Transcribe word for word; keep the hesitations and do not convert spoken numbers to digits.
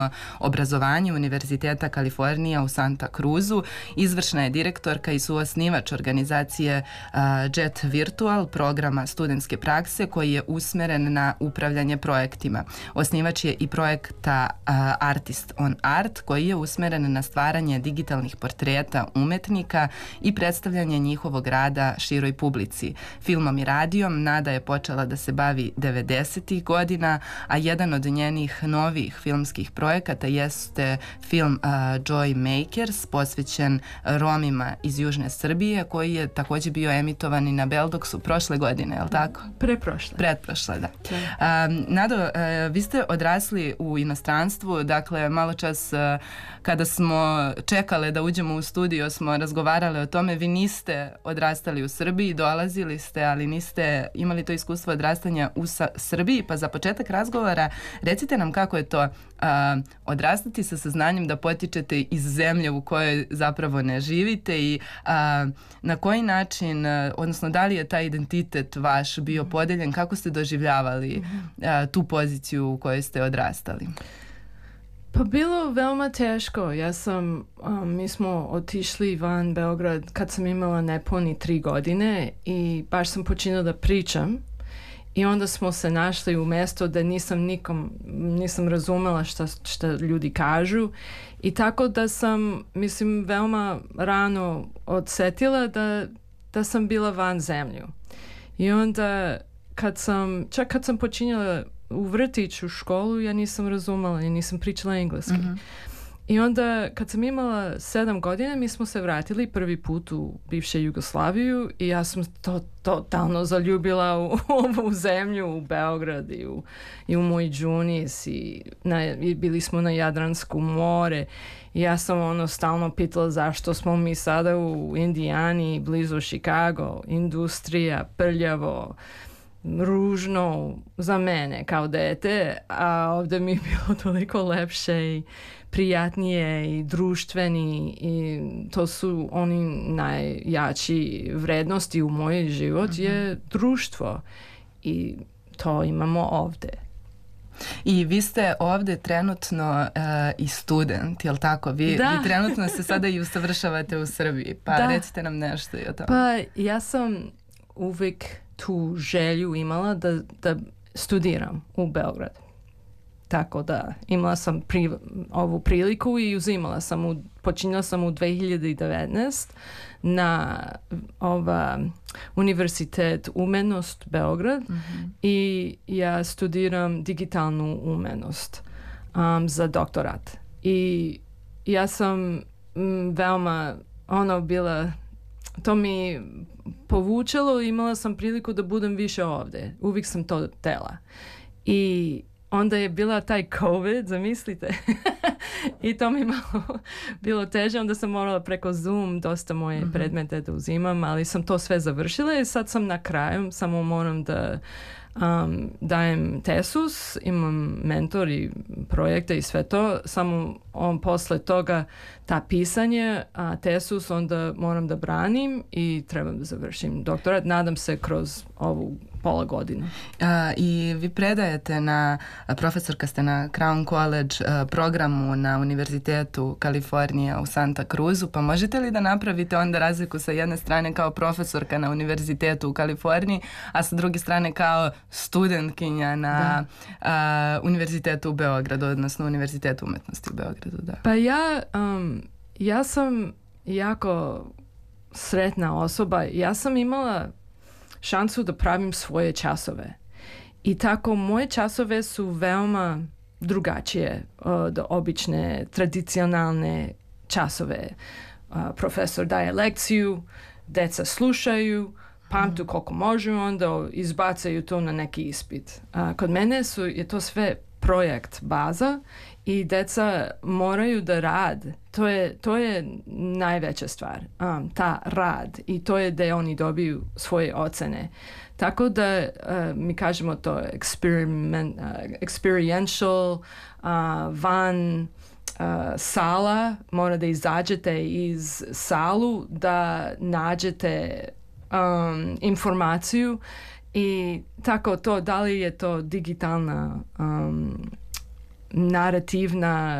obrazovanje Univerziteta Kalifornija u Santa Cruzu. Izvršna je direktorka i suosnivač organizacije uh, Jet Virtual, programa studentske prakse koji je usmeren na upravljanje projektima. Osnivač je i projekta uh, Artist on Art koji je usmeren na stvaranje digitalnih portreta umetnika i predstavljanje njihovog rada široj publici. Filmom i radijom Nada je počela da se bavi devedesetih godina, a jedan od njenih novih filmskih projekata projekata jeste film uh, Joy Makers, posvećen Romima iz Južne Srbije, koji je također bio emitovan i na Beldoksu prošle godine, je li tako? Preprošle. Pretprošle, da. Um, Nado, uh, vi ste odrasli u inostranstvu, dakle, malo čas uh, kada smo čekale da uđemo u studio, smo razgovarali o tome, vi niste odrastali u Srbiji, dolazili ste, ali niste imali to iskustvo odrastanja u Srbiji, pa za početak razgovora recite nam kako je to uh, odrastati sa saznanjem da potičete iz zemlje u kojoj zapravo ne živite i a, na koji način, a, odnosno da li je taj identitet vaš bio podeljen, kako ste doživljavali a, tu poziciju u kojoj ste odrastali? Pa bilo veoma teško. Ja sam, um, mi smo otišli van Beograd kad sam imala nepuni tri godine i baš sam počinila da pričam. I onda smo se našli u mjesto da nisam nikom, nisam razumela šta, šta ljudi kažu i tako da sam, mislim, veoma rano odsetila da, da sam bila van zemlju. I onda kad sam, čak kad sam počinjala u vrtiću školu, ja nisam razumela, ja nisam pričala engleski. Mm-hmm. I onda kad sam imala sedam godina, mi smo se vratili prvi put u bivše Jugoslaviju i ja sam to totalno zaljubila u ovu zemlju, u Beograd i u, i u moj Džunis i, na, i bili smo na Jadransku more i ja sam ono stalno pitala zašto smo mi sada u Indijani, blizu Chicago, industrija, prljavo, ružno za mene kao dete, a ovdje mi je bilo toliko lepše i prijatnije i društveni i to su oni najjači vrednosti u moj život mm-hmm. je društvo i to imamo ovdje. I vi ste ovdje trenutno uh, i student, jel tako? Vi, vi trenutno se sada i usavršavate u Srbiji, pa da. Recite nam nešto i o tome. Pa ja sam uvijek tu želju imala da, da studiram u Beogradu. Tako da imala sam pri, ovu priliku i uzimala sam, u, počinjala sam u dve hiljade devetnaeste na ova Univerzitet umenost Beograd mm-hmm. i ja studiram digitalnu umenost um, za doktorat. I ja sam m, veoma ono bila, to mi povučalo i imala sam priliku da budem više ovdje. Uvijek sam to tela. I onda je bila taj COVID, zamislite. I to mi malo bilo teže. Onda sam morala preko Zoom dosta moje mm-hmm. predmete da uzimam, ali sam to sve završila i sad sam na kraju. Samo moram da um, dajem tesus, imam mentor i projekte i sve to. Samo on posle toga ta pisanje, a tesus onda moram da branim i trebam da završim doktorat. Nadam se kroz ovu pola godina. A, I vi predajete na, profesorka ste na Crown College a, programu na Univerzitetu Kalifornija u Santa Cruzu, pa možete li da napravite onda razliku sa jedne strane kao profesorka na Univerzitetu u Kaliforniji, a sa druge strane kao studentkinja na a, Univerzitetu u Beogradu, odnosno Univerzitetu umetnosti u Beogradu, da. Pa ja, um, ja sam jako sretna osoba. Ja sam imala šansu da pravim svoje časove. I tako moje časove su veoma drugačije od obične, tradicionalne časove. Uh, profesor daje lekciju, deca slušaju, pamtu koliko može, onda izbacaju to na neki ispit. Uh, kod mene su, je to sve projekt, baza i deca moraju da rad. To je, to je najveća stvar, um, ta rad i to je da oni dobiju svoje ocene. Tako da uh, mi kažemo to experiment, uh, experiential, uh, van uh, sala, mora da izađete iz salu da nađete um, informaciju i tako to, da li je to digitalna um, narativna